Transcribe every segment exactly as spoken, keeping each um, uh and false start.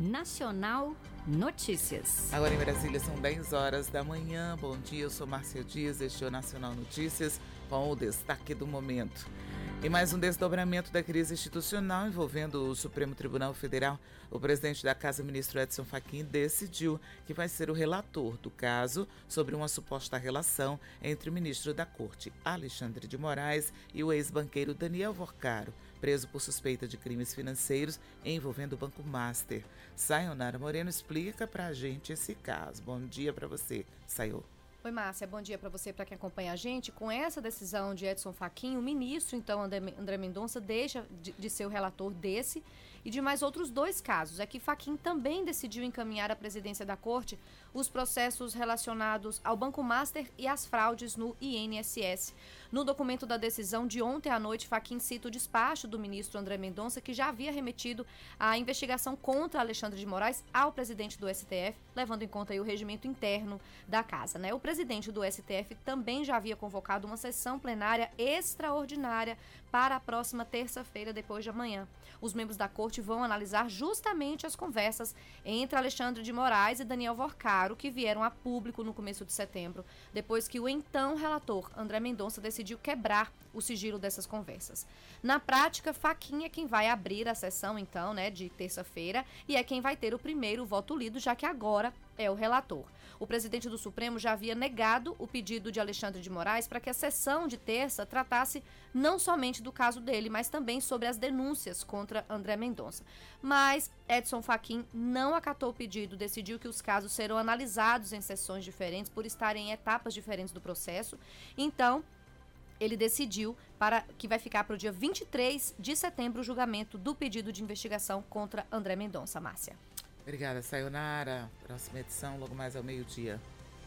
Nacional Notícias. Agora em Brasília são dez horas da manhã. Bom dia, eu sou Márcia Dias, este é o Nacional Notícias com o destaque do momento. Em mais um desdobramento da crise institucional envolvendo o Supremo Tribunal Federal, o presidente da Casa, ministro Edson Fachin, decidiu que vai ser o relator do caso sobre uma suposta relação entre o ministro da Corte, Alexandre de Moraes, e o ex-banqueiro Daniel Vorcaro, preso por suspeita de crimes financeiros envolvendo o Banco Master. Sayonara Moreno explica pra gente esse caso. Bom dia para você, Sayo. Oi, Márcia, bom dia para você e para quem acompanha a gente. Com essa decisão de Edson Fachin, o ministro, então, André, André Mendonça, deixa de, de ser o relator desse e de mais outros dois casos. É que Fachin também decidiu encaminhar à presidência da Corte os processos relacionados ao Banco Master e às fraudes no I N S S. No documento da decisão de ontem à noite, Fachin cita o despacho do ministro André Mendonça, que já havia remetido a investigação contra Alexandre de Moraes ao presidente do S T F, levando em conta aí o regimento interno da casa, né? O O presidente do S T F também já havia convocado uma sessão plenária extraordinária para a próxima terça-feira, depois de amanhã. Os membros da corte vão analisar justamente as conversas entre Alexandre de Moraes e Daniel Vorcaro, que vieram a público no começo de setembro, depois que o então relator André Mendonça decidiu quebrar o sigilo dessas conversas. Na prática, Fachin é quem vai abrir a sessão, então, né, de terça-feira, e é quem vai ter o primeiro voto lido, já que agora é o relator. O presidente do Supremo já havia negado o pedido de Alexandre de Moraes para que a sessão de terça tratasse não somente do caso dele, mas também sobre as denúncias contra André Mendonça. Mas Edson Fachin não acatou o pedido, decidiu que os casos serão analisados em sessões diferentes por estarem em etapas diferentes do processo. Então, ele decidiu para que vai ficar para o dia vinte e três de setembro o julgamento do pedido de investigação contra André Mendonça. Márcia. Obrigada, Sayonara. Próxima edição, logo mais ao meio-dia.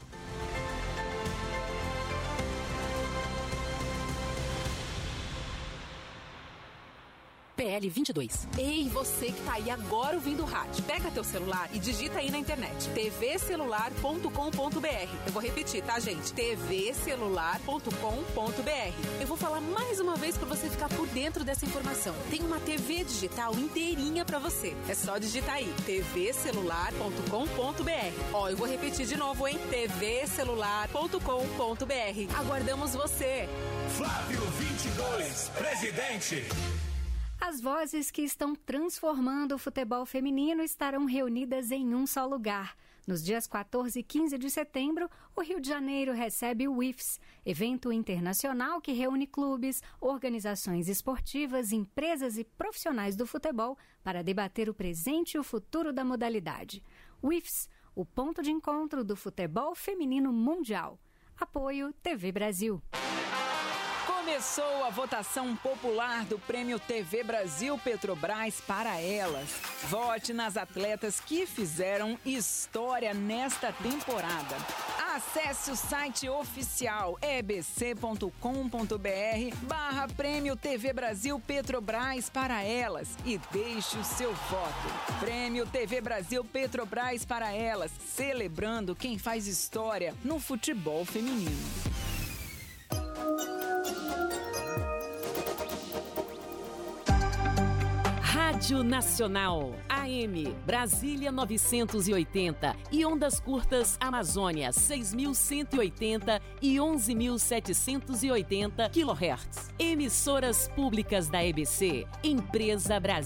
P L vinte e dois. Ei, você que tá aí agora ouvindo o rádio. Pega teu celular e digita aí na internet. t v celular ponto com ponto b r. Eu vou repetir, tá, gente? t v celular ponto com ponto b r. Eu vou falar mais uma vez pra você ficar por dentro dessa informação. Tem uma T V digital inteirinha pra você. É só digitar aí. t v celular ponto com ponto b r. Ó, eu vou repetir de novo, hein? t v celular ponto com ponto b r. Aguardamos você. Flávio vinte e dois, presidente. As vozes que estão transformando o futebol feminino estarão reunidas em um só lugar. Nos dias quatorze e quinze de setembro, o Rio de Janeiro recebe o I F S, evento internacional que reúne clubes, organizações esportivas, empresas e profissionais do futebol para debater o presente e o futuro da modalidade. O I F S, o ponto de encontro do futebol feminino mundial. Apoio T V Brasil. Começou a votação popular do Prêmio T V Brasil Petrobras para elas. Vote nas atletas que fizeram história nesta temporada. Acesse o site oficial e b c ponto com ponto b r barra Prêmio T V Brasil Petrobras para elas e deixe o seu voto. Prêmio T V Brasil Petrobras para elas, celebrando quem faz história no futebol feminino. Rádio Nacional, A M, Brasília novecentos e oitenta e ondas curtas Amazônia seis mil cento e oitenta e onze mil setecentos e oitenta quilohertz. Emissoras públicas da E B C, Empresa Brasil.